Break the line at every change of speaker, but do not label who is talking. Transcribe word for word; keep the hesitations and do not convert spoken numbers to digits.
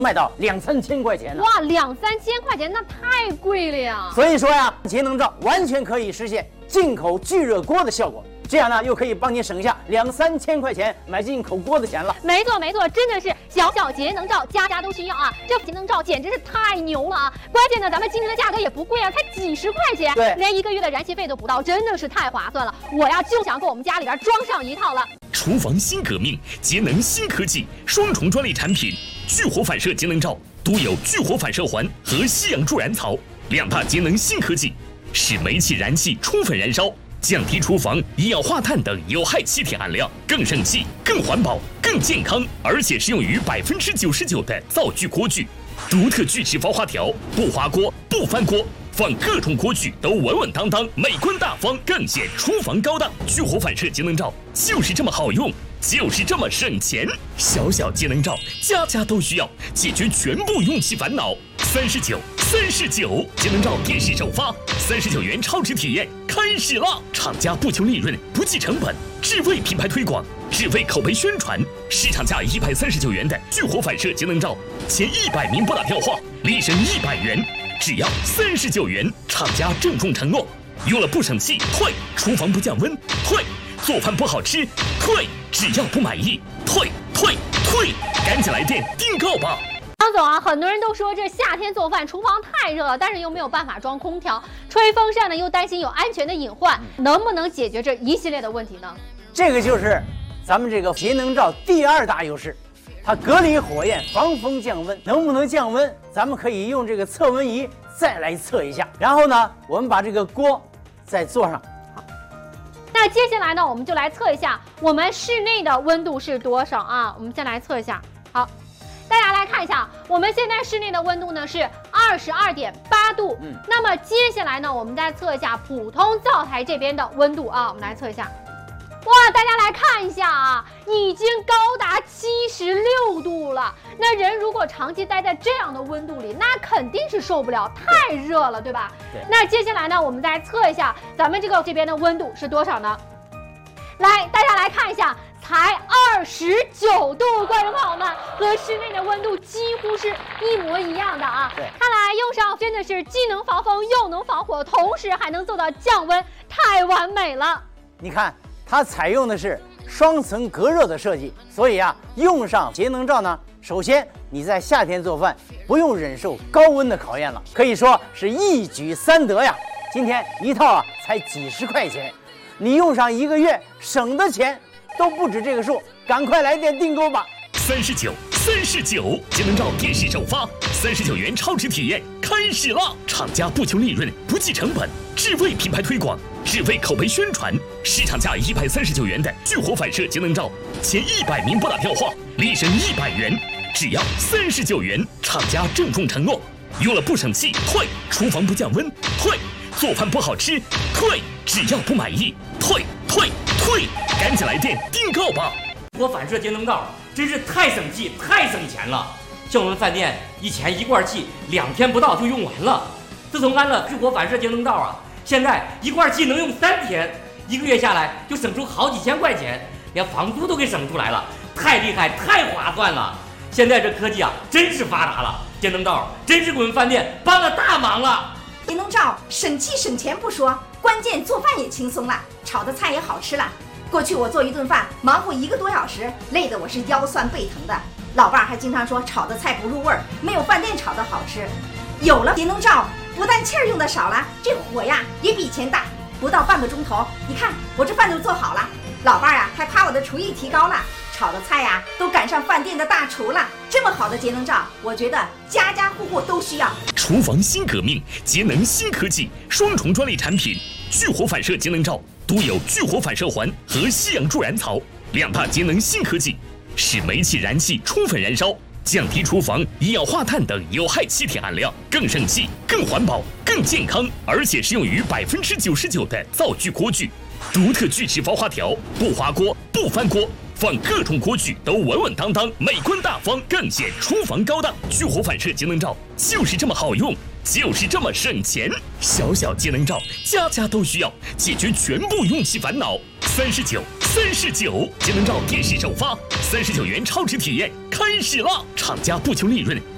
卖到两三千块钱呢。
哇，两三千块钱那太贵了呀！
所以说呀，节能灶完全可以实现进口聚热锅的效果。这样呢，又可以帮你省下两三千块钱买进口锅的钱了。
没错没错，真的是小小节能灶，家家都需要啊！这节能灶简直是太牛了啊！关键呢，咱们进的价格也不贵啊，才几十块钱，
对，
连一个月的燃气费都不到，真的是太划算了。我呀就想给我们家里边装上一套了。
厨房新革命，节能新科技，双重专利产品，聚火反射节能灶，独有聚火反射环和吸氧助燃槽两大节能新科技，使煤气燃气充分燃烧。降低厨房一氧化碳等有害气体含量，更省气、更环保、更健康，而且适用于百分之九十九的灶具锅具。独特锯齿防滑条，不滑锅、不翻锅，放各种锅具都稳稳当当、美观大方，更显厨房高档。聚火反射节能灶就是这么好用，就是这么省钱。小小节能灶，家家都需要，解决全部用气烦恼。三十九，三十九，节能灶电视首发，三十九元超值体验开始了！厂家不求利润，不计成本，只为品牌推广，只为口碑宣传。市场价一百三十九元的聚火反射节能灶，前一百名拨打电话，立省一百元，只要三十九元。厂家郑重承诺，用了不省气退，厨房不降温退，做饭不好吃退，只要不满意退退退，赶紧来电订购吧！
张总啊，很多人都说这夏天做饭厨房太热了，但是又没有办法装空调，吹风扇呢又担心有安全的隐患，能不能解决这一系列的问题呢？
这个就是咱们这个节能灶第二大优势，它隔离火焰、防风降温。能不能降温，咱们可以用这个测温仪再来测一下。然后呢，我们把这个锅再做上。好，
那接下来呢，我们就来测一下我们室内的温度是多少啊？我们先来测一下。好。大家来看一下，我们现在室内的温度呢是二十二点八度。嗯，那么接下来呢，我们再测一下普通灶台这边的温度啊，我们来测一下。哇，大家来看一下啊，已经高达七十六度了。那人如果长期待在这样的温度里，那肯定是受不了，太热了，对吧？对。那接下来呢，我们再测一下咱们这个这边的温度是多少呢？来，大家来看一下。才二十九度，观众朋友们，和室内的温度几乎是一模一样的啊！对，看来用上真的是既能防风又能防火，同时还能做到降温，太完美了。
你看，它采用的是双层隔热的设计，所以啊，用上节能灶呢，首先你在夏天做饭不用忍受高温的考验了，可以说是一举三得呀。今天一套啊才几十块钱，你用上一个月省的钱都不止这个数，赶快来电订购吧！
三十九，三十九，节能灶电视首发，三十九元超值体验开始了！厂家不求利润，不计成本，只为品牌推广，只为口碑宣传。市场价一百三十九元的聚火反射节能灶，前一百名拨打电话，立省一百元，只要三十九元。厂家郑重承诺，用了不省气退，厨房不降温退，做饭不好吃退，只要不满意退退退，赶紧来电订购吧！
聚火反射节能灶真是太省气、太省钱了。像我们饭店以前一罐气两天不到就用完了，自从安了聚火反射节能灶啊，现在一罐气能用三天，一个月下来就省出好几千块钱，连房租都给省出来了，太厉害、太划算了。现在这科技啊，真是发达了，节能灶真是给我们饭店帮了大忙了。
节能灶省气省钱不说，关键做饭也轻松了，炒的菜也好吃了。过去我做一顿饭忙活一个多小时，累得我是腰酸背疼的。老伴儿还经常说炒的菜不入味儿，没有饭店炒的好吃。有了节能灶，不但气儿用的少了，这火呀也比以前大。不到半个钟头，你看我这饭就做好了。老伴儿啊还夸我的厨艺提高了，炒的菜呀都赶上饭店的大厨了。这么好的节能灶，我觉得家家户户都需要。
厨房新革命，节能新科技，双重专利产品，聚火反射节能灶，独有聚火反射环和吸氧助燃槽两大节能新科技，使煤气燃气充分燃烧，降低厨房一氧化碳等有害气体含量，更省气、更环保、更健康，而且适用于百分之九十九的灶具锅具。独特锯齿防滑条，不滑锅、不翻锅，放各种锅具都稳稳当当、美观大方，更显厨房高档。聚火反射节能灶就是这么好用，就是这么省钱。小小节能灶，家家都需要，解决全部用气烦恼。三十九，三十九，节能灶电视首发，三十九元超值体验开始了！厂家不求利润，